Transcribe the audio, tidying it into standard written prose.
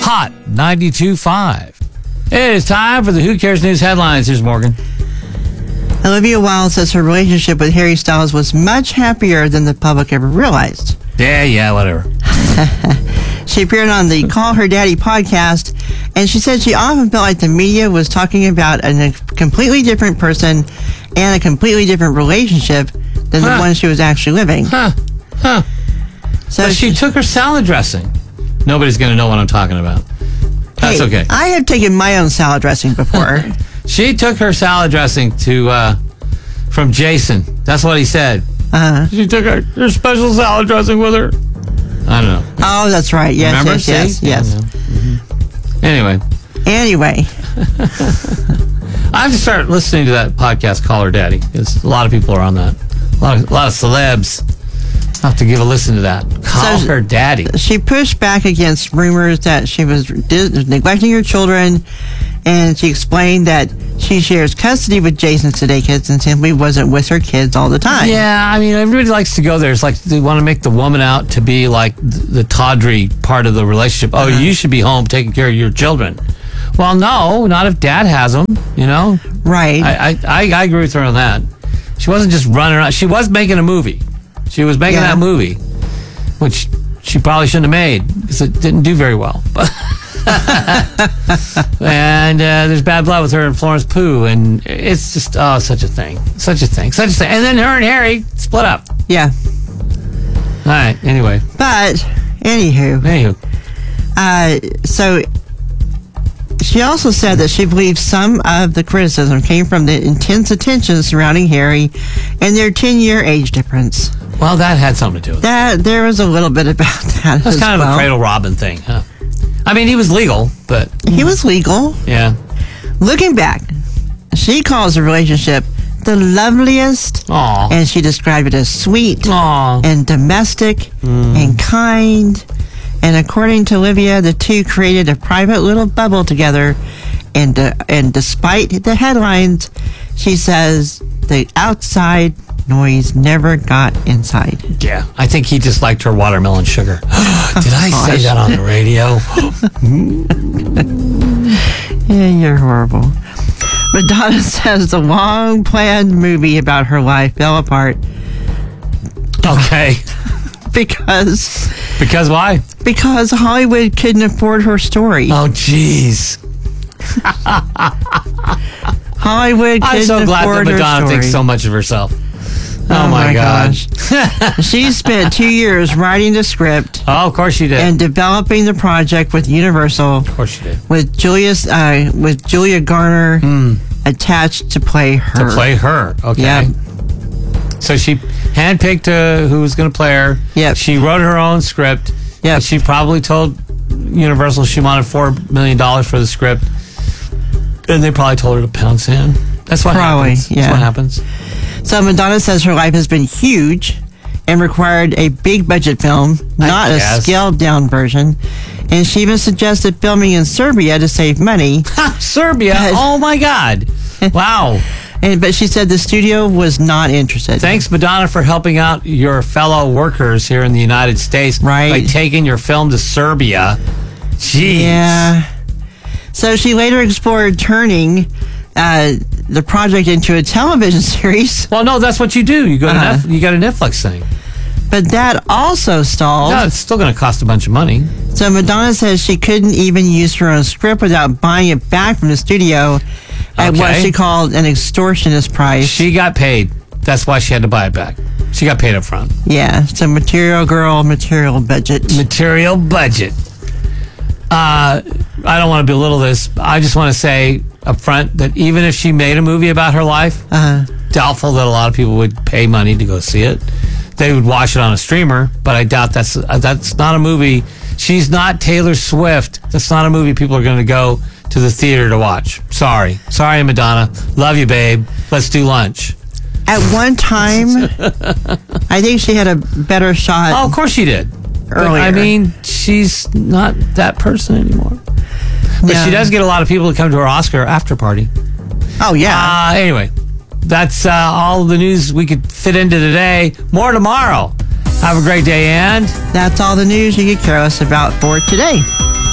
Hot 92.5. It is time for the Who Cares News headlines. Here's Morgan. Olivia Wilde says her relationship with Harry Styles was much happier than the public ever realized. Yeah, whatever. She appeared on the Call Her Daddy podcast, and she said she often felt like the media was talking about a completely different person and a completely different relationship than the one she was actually living. So but she took her salad dressing. Nobody's going to know what I'm talking about. That's okay. I have taken my own salad dressing before. She took her salad dressing from Jason. That's what he said. She took her special salad dressing with her. I don't know. Oh, that's right. Yes, remember? yes. Mm-hmm. Anyway. I have to start listening to that podcast, Call Her Daddy, because a lot of people are on that. A lot of celebs. I have to give a listen to that. Call Her Daddy. She pushed back against rumors that she was neglecting her children, and she explained that she shares custody with Jason Sudeikis and simply wasn't with her kids all the time. Yeah, I mean, everybody likes to go there. It's like they want to make the woman out to be like the tawdry part of the relationship. Oh, you should be home taking care of your children. Well, no, not if dad has them, you know? Right. I agree with her on that. She wasn't just running around. She was making a movie. She was making that movie, which she probably shouldn't have made because it didn't do very well. And there's bad blood with her and Florence Pugh, and it's just such a thing. And then her and Harry split up. Yeah. All right. Anyway. But anywho. So she also said that she believes some of the criticism came from the intense attention surrounding Harry and their 10-year age difference. Well, that had something to do with it. That there was a little bit about that. That's kind of a Cradle Robin thing, huh? I mean, he was legal, but... He was legal. Yeah. Looking back, she calls the relationship the loveliest. Aww. And she described it as sweet. Aww. And domestic. And kind. And according to Olivia, the two created a private little bubble together. And despite the headlines, she says the outside noise never got inside. Yeah, I think he just liked her watermelon sugar. Did I say that on the radio? Yeah, you're horrible. Madonna says the long-planned movie about her life fell apart. Okay. Because why? Because Hollywood couldn't afford her story. Oh, jeez. Hollywood couldn't afford her story. I'm so glad that Madonna thinks so much of herself. Oh my gosh. She spent 2 years writing the script. Oh, of course she did. And developing the project with Universal. Of course she did. With Julia Garner attached to play her. Okay. Yep. So she handpicked who was going to play her. Yep. She wrote her own script. Yep. She probably told Universal she wanted $4 million for the script. And they probably told her to pound sand. That's what happens. Yeah. That's what happens. So Madonna says her life has been huge and required a big budget film, not a scaled down version. And she even suggested filming in Serbia to save money. Serbia? Oh my God. Wow. But she said the studio was not interested. Thanks, Madonna, for helping out your fellow workers here in the United States by taking your film to Serbia. Jeez. Yeah. So she later explored turning the project into a television series. Well, no, that's what you do. You go to you got a Netflix thing. But that also stalled. No, it's still going to cost a bunch of money. So Madonna says she couldn't even use her own script without buying it back from the studio at what she called an extortionist price. She got paid. That's why she had to buy it back. She got paid up front. Yeah, so material girl, material budget. Material budget. I don't want to belittle this. I just want to say up front that even if she made a movie about her life, doubtful that a lot of people would pay money to go see it. They would watch it on a streamer, but I doubt that's not a movie. She's not Taylor Swift. That's not a movie people are going to go to the theater to watch. Sorry, Madonna. Love you, babe. Let's do lunch. At one time, I think she had a better shot. Oh, of course she did. Earlier. I mean, she's not that person anymore. But she does get a lot of people to come to her Oscar after party. Oh, yeah. Anyway, that's all the news we could fit into today. More tomorrow. Have a great day, and... That's all the news you could care less about for today.